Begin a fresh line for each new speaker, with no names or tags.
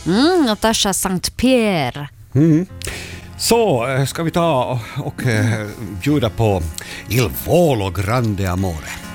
Natasha Sankt Pierre.
Så ska vi ta och bjuda på Il Volo Grande Amore.